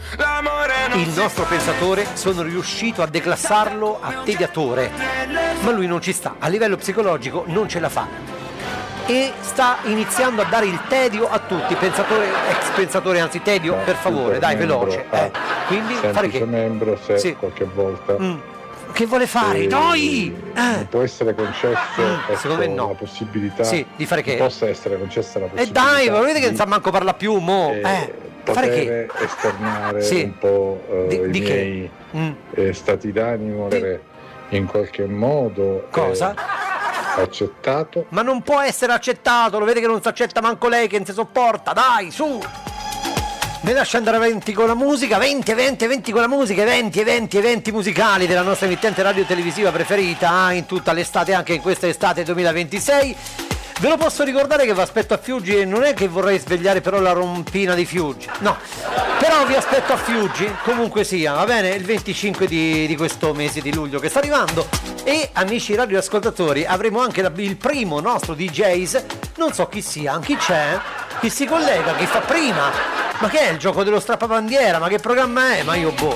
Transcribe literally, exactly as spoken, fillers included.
il nostro pensatore, sono riuscito a declassarlo a tediatore, ma lui non ci sta, a livello psicologico non ce la fa e sta iniziando a dare il tedio a tutti. Pensatore, ex pensatore, anzi tedio, no, per favore, dai, veloce. Ah, eh. Quindi fare che? membro se sì. qualche volta mm. Che vuole fare? Noi! Eh. Può essere concesso mm, ecco, secondo me no. la possibilità sì, di fare che? Possa essere concessa la E possibilità. eh dai, ma vedete che di, non sa manco parla più, mo. Eh, Eh, fare che? esternare sì. un po' eh, di, i di miei mm. eh, stati d'animo di... in qualche modo. Cosa? Eh, accettato. Ma non può essere accettato, lo vede che non si accetta manco lei, che non si sopporta, dai, su! Mi lascia andare avanti con la musica, eventi, eventi, eventi con la musica, eventi, eventi, eventi musicali della nostra emittente radio televisiva preferita in tutta l'estate, anche in questa estate duemilaventisei. Ve lo posso ricordare che vi aspetto a Fiuggi e non è che vorrei svegliare però la rompina di Fiuggi, no, però vi aspetto a Fiuggi, comunque sia, va bene, il venticinque di, di questo mese di luglio che sta arrivando. E amici radioascoltatori, avremo anche la, il primo nostro D Js, non so chi sia, chi c'è, chi si collega, chi fa prima. Ma che è il gioco dello strappabandiera? Ma che programma è? Ma io boh.